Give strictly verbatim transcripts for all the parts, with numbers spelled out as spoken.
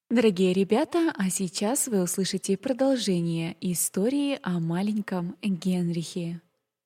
Дорогие ребята, а сейчас вы услышите продолжение истории о маленьком Генрихе.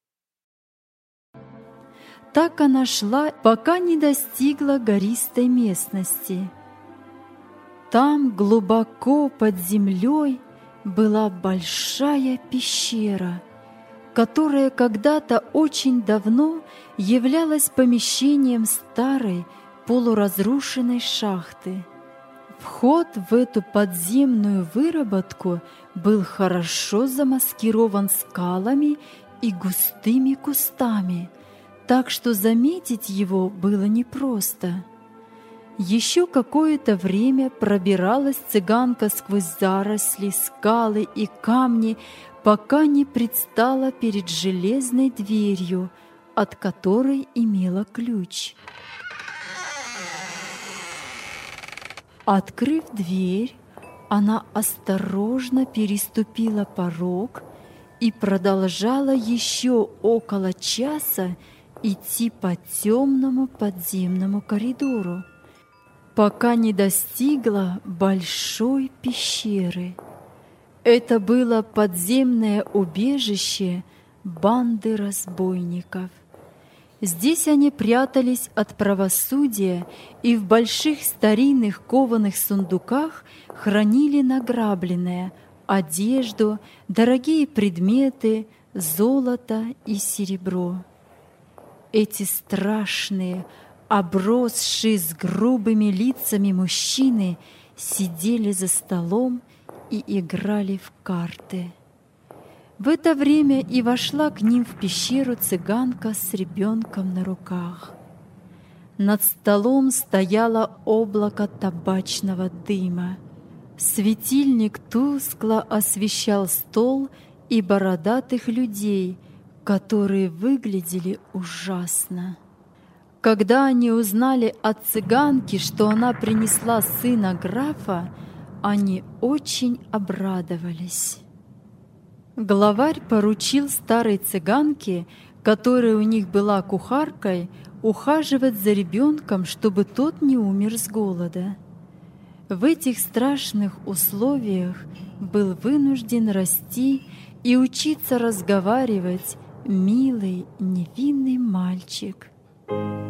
Так она шла, пока не достигла гористой местности. Там, глубоко под землей, была большая пещера, которая когда-то очень давно являлась помещением старой полуразрушенной шахты. Вход в эту подземную выработку был хорошо замаскирован скалами и густыми кустами, так что заметить его было непросто. Еще какое-то время пробиралась цыганка сквозь заросли, скалы и камни, пока не предстала перед железной дверью, от которой имела ключ. Открыв дверь, она осторожно переступила порог и продолжала еще около часа идти по темному подземному коридору, пока не достигла большой пещеры. Это было подземное убежище банды разбойников. Здесь они прятались от правосудия и в больших старинных кованых сундуках хранили награбленное, одежду, дорогие предметы, золото и серебро. Эти страшные, обросшие с грубыми лицами мужчины сидели за столом и играли в карты. В это время и вошла к ним в пещеру цыганка с ребенком на руках. Над столом стояло облако табачного дыма. Светильник тускло освещал стол и бородатых людей, которые выглядели ужасно. Когда они узнали от цыганки, что она принесла сына графа, они очень обрадовались. Главарь поручил старой цыганке, которая у них была кухаркой, ухаживать за ребенком, чтобы тот не умер с голода. В этих страшных условиях был вынужден расти и учиться разговаривать милый невинный мальчик.